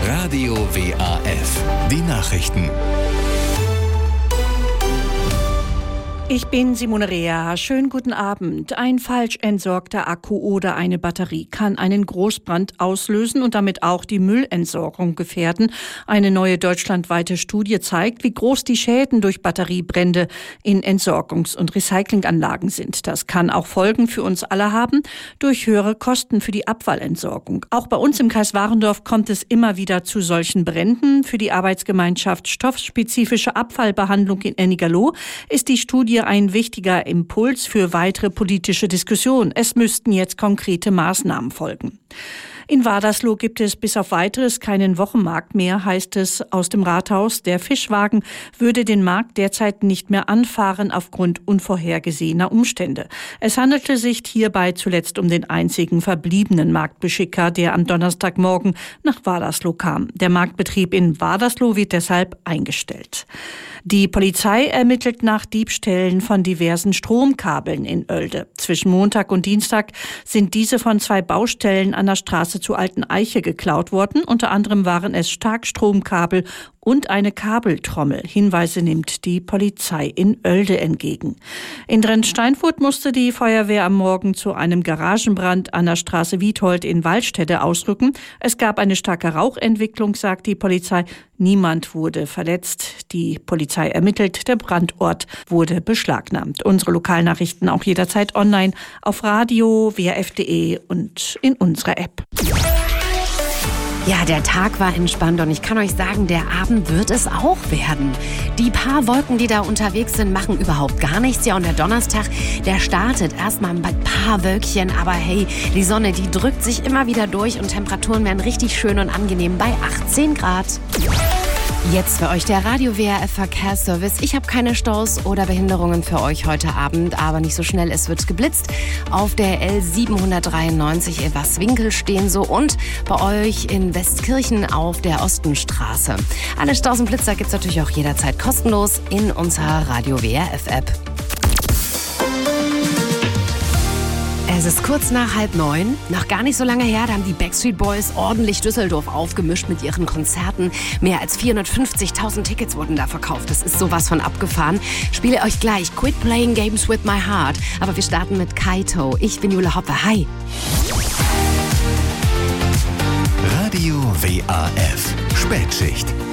Radio WAF. Die Nachrichten. Ich bin Simone Rea. Schönen guten Abend. Ein falsch entsorgter Akku oder eine Batterie kann einen Großbrand auslösen und damit auch die Müllentsorgung gefährden. Eine neue deutschlandweite Studie zeigt, wie groß die Schäden durch Batteriebrände in Entsorgungs- und Recyclinganlagen sind. Das kann auch Folgen für uns alle haben, durch höhere Kosten für die Abfallentsorgung. Auch bei uns im Kreis Warendorf kommt es immer wieder zu solchen Bränden. Für die Arbeitsgemeinschaft Stoffspezifische Abfallbehandlung in Ennigerloh ist die Studie ein wichtiger Impuls für weitere politische Diskussionen. Es müssten jetzt konkrete Maßnahmen folgen. In Wadersloh gibt es bis auf Weiteres keinen Wochenmarkt mehr, heißt es aus dem Rathaus. Der Fischwagen würde den Markt derzeit nicht mehr anfahren aufgrund unvorhergesehener Umstände. Es handelte sich hierbei zuletzt um den einzigen verbliebenen Marktbeschicker, der am Donnerstagmorgen nach Wadersloh kam. Der Marktbetrieb in Wadersloh wird deshalb eingestellt. Die Polizei ermittelt nach Diebstählen von diversen Stromkabeln in Oelde. Zwischen Montag und Dienstag sind diese von 2 Baustellen an der Straße zu Alten Eiche geklaut worden. Unter anderem waren es Starkstromkabel und eine Kabeltrommel. Hinweise nimmt die Polizei in Oelde entgegen. In Drensteinfurt musste die Feuerwehr am Morgen zu einem Garagenbrand an der Straße Wiethold in Waldstätte ausrücken. Es gab eine starke Rauchentwicklung, sagt die Polizei. Niemand wurde verletzt. Die Polizei ermittelt. Der Brandort wurde beschlagnahmt. Unsere Lokalnachrichten auch jederzeit online auf radio, waf.de und in unserer App. Ja, der Tag war entspannt und ich kann euch sagen, der Abend wird es auch werden. Die paar Wolken, die da unterwegs sind, machen überhaupt gar nichts. Ja, und der Donnerstag, der startet erstmal mit ein paar Wölkchen. Aber hey, die Sonne, die drückt sich immer wieder durch und Temperaturen werden richtig schön und angenehm bei 18 Grad. Jetzt für euch der Radio WRF Verkehrsservice. Ich habe keine Staus oder Behinderungen für euch heute Abend, aber nicht so schnell, es wird geblitzt. Auf der L793 Elverswinkel stehen so und bei euch in Westkirchen auf der Ostenstraße. Alle Staus und Blitzer gibt's natürlich auch jederzeit kostenlos in unserer Radio WRF App. Es ist kurz nach 8:30, noch gar nicht so lange her, da haben die Backstreet Boys ordentlich Düsseldorf aufgemischt mit ihren Konzerten. Mehr als 450.000 Tickets wurden da verkauft. Das ist sowas von abgefahren. Spiele euch gleich Quit Playing Games with My Heart. Aber wir starten mit Kaito. Ich bin Jule Hoppe. Hi. Radio WAF. Spätschicht.